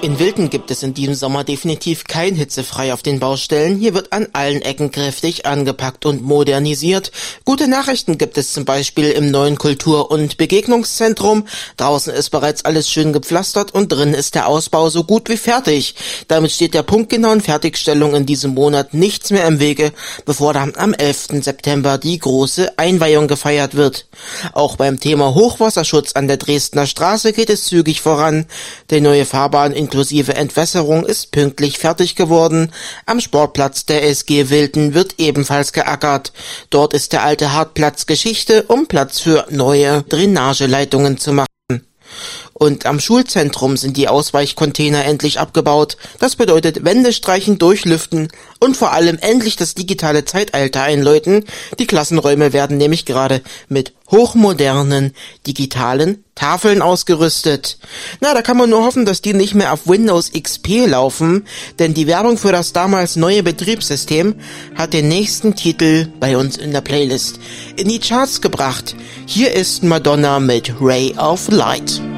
In Wilten gibt es in diesem Sommer definitiv kein hitzefrei auf den Baustellen. Hier wird an allen Ecken kräftig angepackt und modernisiert. Gute Nachrichten gibt es zum Beispiel im neuen Kultur- und Begegnungszentrum. Draußen ist bereits alles schön gepflastert und drin ist der Ausbau so gut wie fertig. Damit steht der punktgenauen Fertigstellung in diesem Monat nichts mehr im Wege, bevor dann am 11. September die große Einweihung gefeiert wird. Auch beim Thema Hochwasserschutz an der Dresdner Straße geht es zügig voran. Die neue Fahrbahn inklusive Entwässerung ist pünktlich fertig geworden. Am Sportplatz der SG Wilten wird ebenfalls geackert. Dort ist der alte Hartplatz Geschichte, um Platz für neue Drainageleitungen zu machen. Und am Schulzentrum sind die Ausweichcontainer endlich abgebaut. Das bedeutet Wände streichen, durchlüften und vor allem endlich das digitale Zeitalter einläuten. Die Klassenräume werden nämlich gerade mit hochmodernen digitalen Tafeln ausgerüstet. Na, da kann man nur hoffen, dass die nicht mehr auf Windows XP laufen, denn die Werbung für das damals neue Betriebssystem hat den nächsten Titel bei uns in der Playlist in die Charts gebracht. Hier ist Madonna mit Ray of Light.